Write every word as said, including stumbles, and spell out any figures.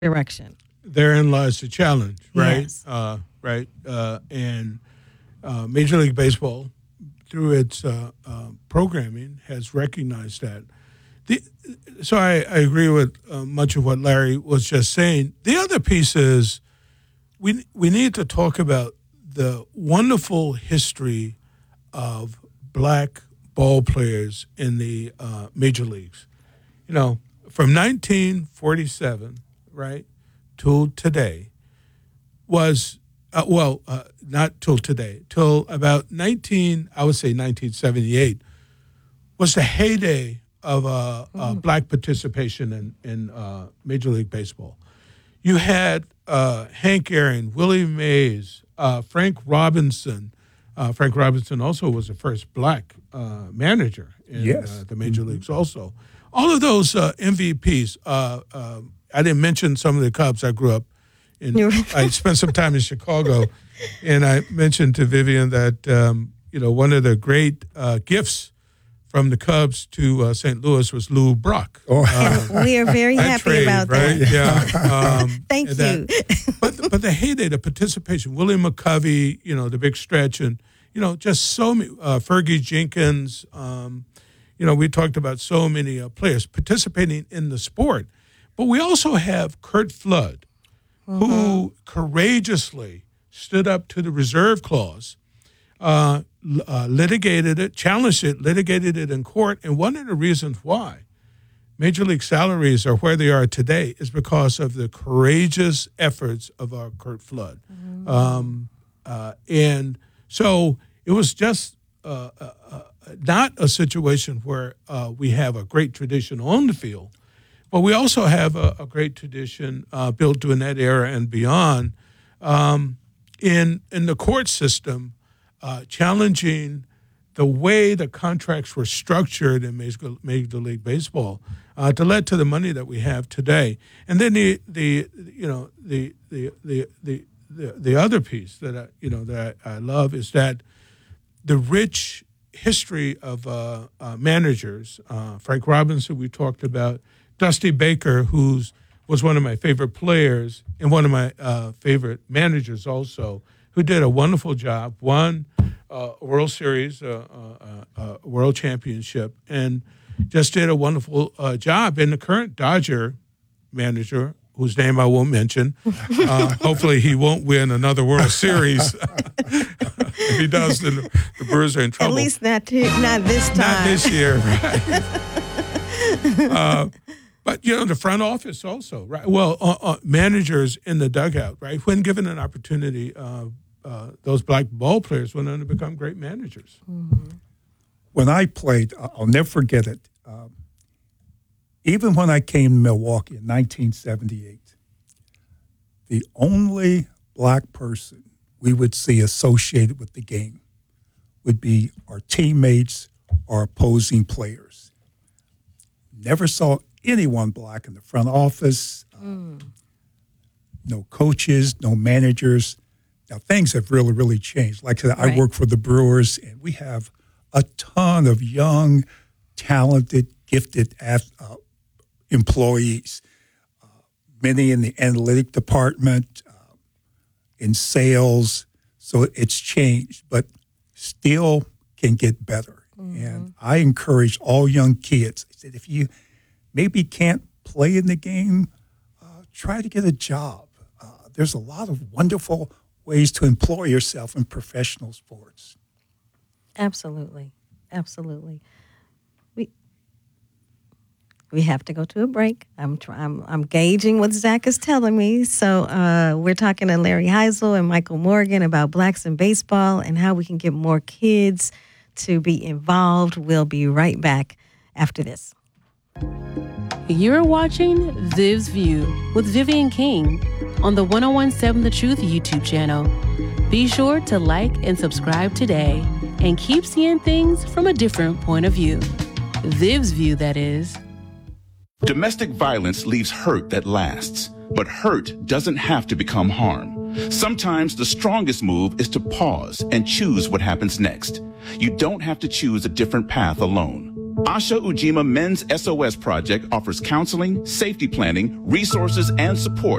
direction. Therein lies the challenge, right? Yes. Uh, right. Uh, and uh, Major League Baseball, through its uh, uh, programming, has recognized that. The, so I, I agree with uh, much of what Larry was just saying. The other piece is we we need to talk about the wonderful history of black ball players in the uh, major leagues. You know, from nineteen forty-seven, right, till today was, uh, well, uh, not till today, till about nineteen, I would say nineteen seventy-eight, was the heyday of uh, uh, black participation in, in uh, Major League Baseball. You had uh, Hank Aaron, Willie Mays, uh, Frank Robinson. Uh, Frank Robinson also was the first black uh, manager in Yes. uh, the major leagues also. All of those uh, M V Ps, uh, uh, I didn't mention some of the Cubs. I grew up in, I spent some time in Chicago, and I mentioned to Vivian that, um, you know, one of the great uh, gifts from the Cubs to uh, Saint Louis was Lou Brock. Oh. And we are very That happy trade, about right? that. Yeah. Um, Thank and you. that- but but the heyday, the participation, William McCovey, you know, the big stretch, and you know, just so many, uh, Fergie Jenkins. Um, you know, we talked about so many uh, players participating in the sport, but we also have Curt Flood, who courageously stood up to the reserve clause. Uh, uh, litigated it, challenged it, litigated it in court. And one of the reasons why Major League salaries are where they are today is because of the courageous efforts of our Curt Flood. Mm-hmm. Um, uh, and so it was just uh, uh, uh, not a situation where uh, we have a great tradition on the field, but we also have a, a great tradition uh, built during that era and beyond um, in in the court system. Uh, challenging the way the contracts were structured in Major, Major League Baseball uh, to lead to the money that we have today. And then the the you know the the the the the, the other piece that I, you know that I, I love is that the rich history of uh, uh, managers. Uh, Frank Robinson, we talked about. Dusty Baker, who's was one of my favorite players and one of my uh, favorite managers also, who did a wonderful job, won uh, a World Series, uh, uh, uh, World Championship, and just did a wonderful uh, job. And the current Dodger manager, whose name I won't mention, uh, hopefully he won't win another World Series. If he does, then the, the Brewers are in trouble. At least not to, not this time. Not this year, right? uh, But, you know, the front office also, right? Well, uh, uh, managers in the dugout, right? When given an opportunity, uh, uh, those black ball players went on to become great managers. Mm-hmm. When I played, I'll never forget it. Um, even when I came to Milwaukee in nineteen seventy-eight, the only black person we would see associated with the game would be our teammates or opposing players. Never saw anyone black in the front office, um, mm. no coaches, no managers. Now, things have really, really changed. Like I said, right. I work for the Brewers, and we have a ton of young, talented, gifted uh, employees, uh, many in the analytic department, uh, in sales. So it's changed, but still can get better. Mm-hmm. And I encourage all young kids, I said, if you maybe can't play in the game, uh, try to get a job. Uh, there's a lot of wonderful ways to employ yourself in professional sports. Absolutely. Absolutely. We we have to go to a break. I'm try, I'm, I'm gauging what Zach is telling me. So uh, we're talking to Larry Heisel and Michael Morgan about blacks in baseball and how we can get more kids to be involved. We'll be right back after this. You're watching Viv's View with Vivian King on the one oh one point seven The Truth YouTube channel. Be sure to like and subscribe today and keep seeing things from a different point of view. Viv's View, that is. Domestic violence leaves hurt that lasts, but hurt doesn't have to become harm. Sometimes the strongest move is to pause and choose what happens next. You don't have to choose a different path alone. Asha Ujima Men's S O S Project offers counseling, safety planning, resources, and support